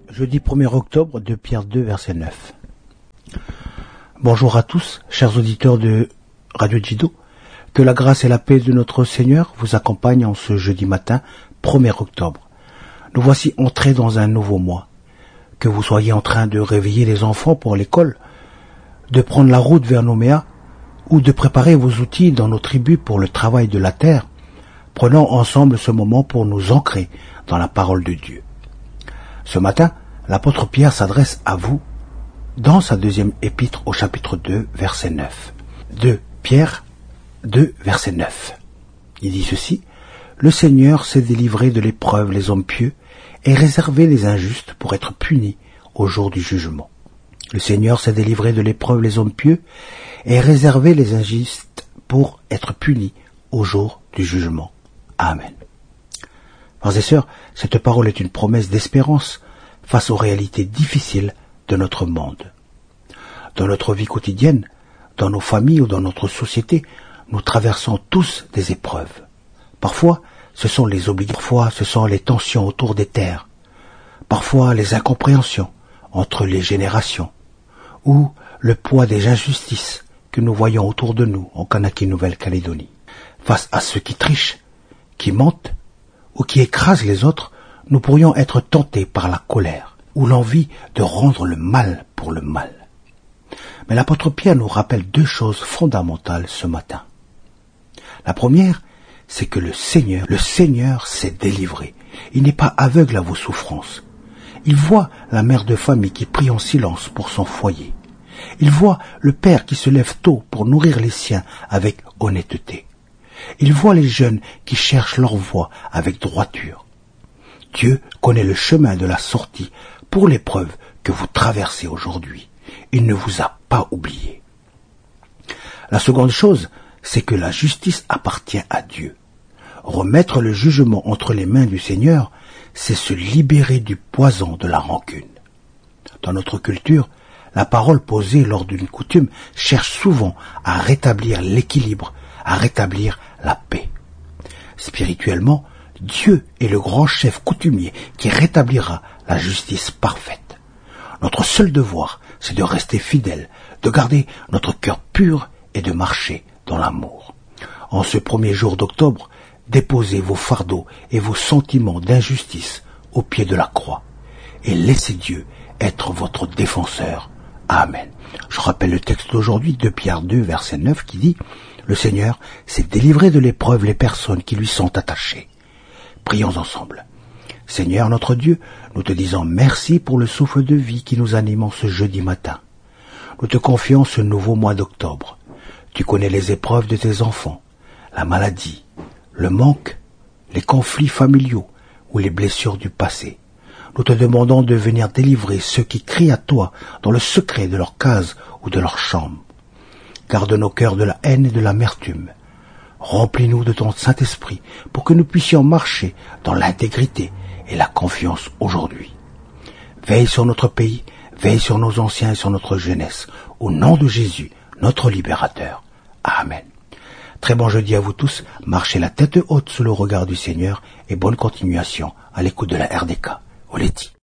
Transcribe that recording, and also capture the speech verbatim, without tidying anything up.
Jeudi premier octobre, deux Pierre deux, verset neuf. Bonjour à tous, chers auditeurs de Radio Jido. Que la grâce et la paix de notre Seigneur vous accompagnent en ce jeudi matin, premier octobre. Nous voici entrés dans un nouveau mois. Que vous soyez en train de réveiller les enfants pour l'école, de prendre la route vers Nouméa, ou de préparer vos outils dans nos tribus pour le travail de la terre, prenons ensemble ce moment pour nous ancrer dans la parole de Dieu. Ce matin, l'apôtre Pierre s'adresse à vous dans sa deuxième épître au chapitre deux, verset neuf. deux Pierre deux, verset neuf. Il dit ceci: « Le Seigneur s'est délivré de l'épreuve les hommes pieux et réservé les injustes pour être punis au jour du jugement. » Le Seigneur s'est délivré de l'épreuve les hommes pieux et réservé les injustes pour être punis au jour du jugement. Amen. Frères et sœurs, cette parole est une promesse d'espérance face aux réalités difficiles de notre monde. Dans notre vie quotidienne, dans nos familles ou dans notre société, nous traversons tous des épreuves. Parfois, ce sont les obligations, parfois ce sont les tensions autour des terres, parfois les incompréhensions entre les générations, ou le poids des injustices que nous voyons autour de nous en Kanaki Nouvelle-Calédonie. Face à ceux qui trichent, qui mentent, ou qui écrasent les autres, nous pourrions être tentés par la colère ou l'envie de rendre le mal pour le mal. Mais l'apôtre Pierre nous rappelle deux choses fondamentales ce matin. La première, c'est que le Seigneur, le Seigneur s'est délivré. Il n'est pas aveugle à vos souffrances. Il voit la mère de famille qui prie en silence pour son foyer. Il voit le père qui se lève tôt pour nourrir les siens avec honnêteté. Il voit les jeunes qui cherchent leur voie avec droiture. Dieu connaît le chemin de la sortie pour l'épreuve que vous traversez aujourd'hui. Il ne vous a pas oublié. La seconde chose, c'est que la justice appartient à Dieu. Remettre le jugement entre les mains du Seigneur, c'est se libérer du poison de la rancune. Dans notre culture, la parole posée lors d'une coutume cherche souvent à rétablir l'équilibre, à rétablir la paix. Spirituellement, Dieu est le grand chef coutumier qui rétablira la justice parfaite. Notre seul devoir, c'est de rester fidèle, de garder notre cœur pur et de marcher dans l'amour. En ce premier jour d'octobre, déposez vos fardeaux et vos sentiments d'injustice au pied de la croix et laissez Dieu être votre défenseur. Amen. Je rappelle le texte d'aujourd'hui de Pierre deux, verset neuf, qui dit « Le Seigneur s'est délivré de l'épreuve les personnes qui lui sont attachées. » Prions ensemble. Seigneur notre Dieu, nous te disons merci pour le souffle de vie qui nous anime en ce jeudi matin. Nous te confions ce nouveau mois d'octobre. Tu connais les épreuves de tes enfants, la maladie, le manque, les conflits familiaux ou les blessures du passé. Nous te demandons de venir délivrer ceux qui crient à toi dans le secret de leur case ou de leur chambre. Garde nos cœurs de la haine et de l'amertume. Remplis-nous de ton Saint-Esprit pour que nous puissions marcher dans l'intégrité et la confiance aujourd'hui. Veille sur notre pays, veille sur nos anciens et sur notre jeunesse. Au nom de Jésus, notre libérateur. Amen. Très bon jeudi à vous tous. Marchez la tête haute sous le regard du Seigneur et bonne continuation à l'écoute de la R D K. Oleti.